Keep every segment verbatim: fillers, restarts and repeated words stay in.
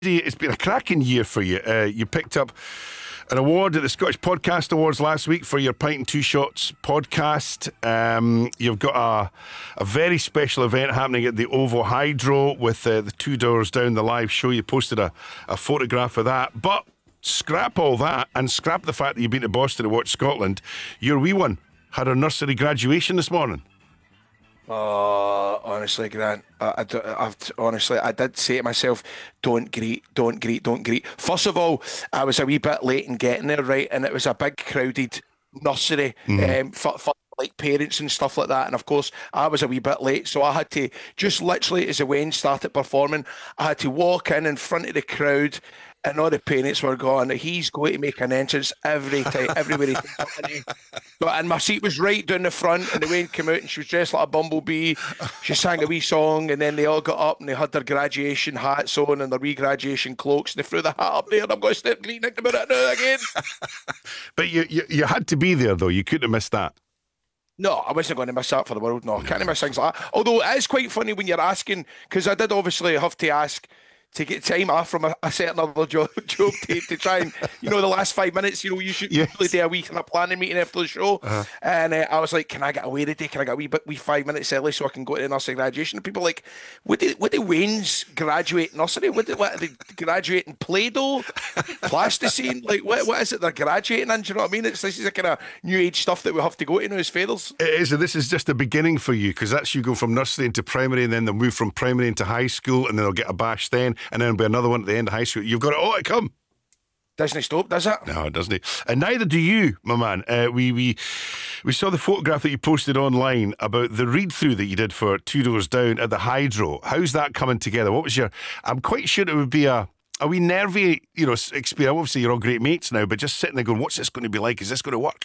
It's been a cracking year for you. Uh, you picked up an award at the Scottish Podcast Awards last week for your Pint and Two Shots podcast. Um, you've got a, a very special event happening at the OVO Hydro with uh, the Two Doors Down, the live show. You posted a, a photograph of that. But scrap all that and scrap the fact that you've been to Boston to watch Scotland. Your wee one had her nursery graduation this morning. Oh, honestly, Grant, I, I, do- I've honestly, I did say to myself, don't greet, don't greet, don't greet. First of all, I was a wee bit late in getting there, right, and it was a big crowded nursery Mhm. um, for, for like parents and stuff like that. And of course, I was a wee bit late, so I had to just literally, as the Wayne started performing, I had to walk in in front of the crowd. And all the parents were going, he's going to make an entrance every time, everywhere he comes up. And, he, but, and my seat was right down the front, and the Wayne came out, and she was dressed like a bumblebee. She sang a wee song, and then they all got up, and they had their graduation hats on and their wee graduation cloaks, and they threw the hat up there, and I'm going to start greeting about it now again. But you, you you had to be there, though. You couldn't have missed that. No, I wasn't going to miss that for the world. No, I can't miss things like that. Although it is quite funny when you're asking, because I did obviously have to ask to get time off from a, a certain other job, job to, to try and, you know, the last five minutes, you know, you should Yes. usually do a wee kind of planning meeting after the show. Uh-huh. And uh, I was like, can I get away today? Can I get a wee, bit, wee five minutes early so I can go to the nursery graduation? And people are like, would the, would the Waynes graduate nursery? Would they, what, they graduate in Play-Doh? Plasticine? Like, what, what is it they're graduating in? Do you know what I mean? It's, this is the kind of new age stuff that we have to go to now as fathers. It is, and this is just the beginning for you, because that's you go from nursery into primary, and then they'll move from primary into high school, and then they'll get a bash then, and then there'll be another one at the end of high school. You've got it all to come. Doesn't stop, does it? No, it doesn't. And neither do you, my man. Uh, we we we saw the photograph that you posted online about the read-through that you did for Two Doors Down at the Hydro. How's that coming together? What was your... I'm quite sure it would be a... a wee nervy, you know, experience. Obviously, you're all great mates now, but just sitting there going, what's this going to be like? Is this going to work?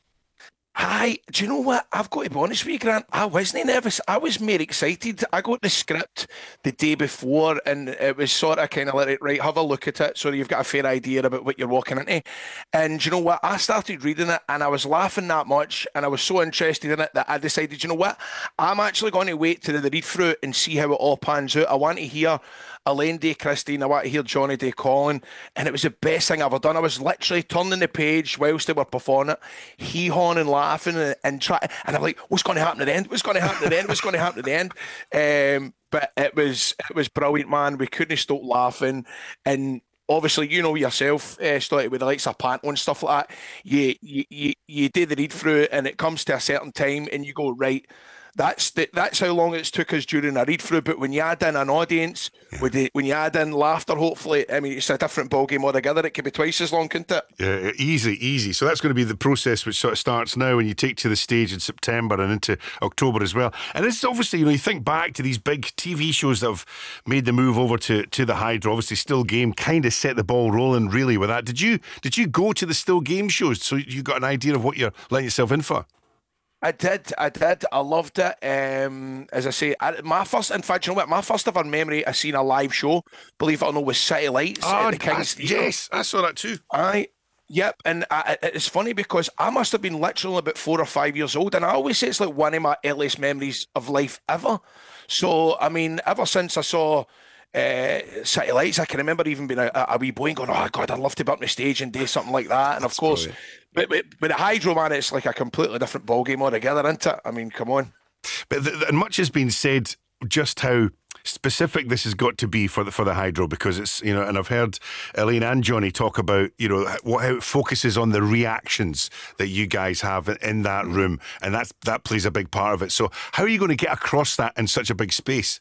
Hi, do you know what? I've got to be honest with you, Grant. I wasn't nervous. I was more excited. I got the script the day before, and it was sort of kind of like, right, have a look at it so you've got a fair idea about what you're walking into. And do you know what? I started reading it, and I was laughing that much, and I was so interested in it that I decided, you know what? I'm actually going to wait to the read through and see how it all pans out. I want to hear Elaine Day Christine, I want to hear Johnny Day Colin, and it was the best thing I've ever done. I was literally turning the page whilst they were performing it, hee-hawing and laughing and, and trying, and I'm like, what's going to happen at the end? What's going to happen at the end? What's going to happen at the end? Um, but it was it was brilliant, man. We couldn't stop laughing, and obviously, you know yourself, uh, started with the likes of Panto and stuff like that. You, you you you do the read through, and it comes to a certain time, and you go, right, That's the, that's how long it's took us during a read through. But when you add in an audience, with the, when you add in laughter, hopefully, I mean, it's a different ballgame altogether. It could be twice as long, couldn't it? Yeah, easy, easy. So that's going to be the process which sort of starts now when you take to the stage in September and into October as well. And it's obviously, you know, you think back to these big T V shows that have made the move over to, to the Hydro. Obviously, Still Game kind of set the ball rolling really with that. Did you did you go to the Still Game shows so you got an idea of what you're letting yourself in for? I did, I did, I loved it. Um, as I say, I, my first, in fact, you know what? My first ever memory of seeing a live show, believe it or not, was City Lights Oh, at the I- King's Theatre. yes, I saw that too. I, yep, and I, it's funny because I must have been literally about four or five years old, and I always say it's like one of my earliest memories of life ever. So, I mean, ever since I saw uh, City Lights, I can remember even being a, a wee boy and going, "Oh God, I'd love to be up on the stage and do something like that." And of That's course, brilliant. but, but but the Hydro, man, it's like a completely different ballgame altogether, isn't it? I mean, come on. But th- th- and much has been said just how specific this has got to be for the for the Hydro, because it's, you know, and I've heard Elaine and Johnny talk about, you know, what, how it focuses on the reactions that you guys have in, in that room, and that's that plays a big part of it. So how are you going to get across that in such a big space?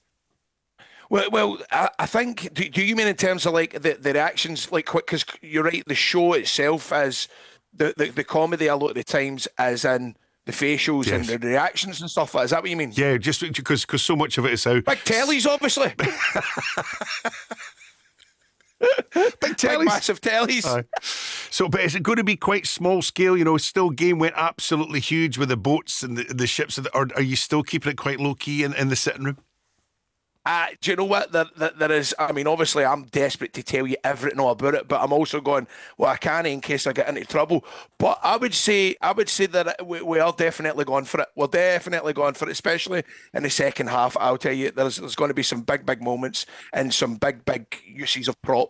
Well, well, I, I think. Do, do you mean in terms of like the, the reactions, like quick? Because you're right. The show itself is the, the the comedy a lot of the times is in the facials Yes. and the reactions and stuff. Is that what you mean? Yeah, just because because so much of it is how Big tellies, obviously. big Big tellies. massive tellies. Aye. So, but is it going to be quite small scale? You know, Still Game went absolutely huge with the boats and the, the ships, or are you still keeping it quite low key in, in the sitting room? Uh, do you know what? There, there, there is, I mean, obviously, I'm desperate to tell you everything all about it, but I'm also going, well, I can't in case I get into trouble. But I would say, I would say that we, we are definitely going for it. We're definitely going for it, especially in the second half. I'll tell you, there's there's going to be some big, big moments and some big, big uses of props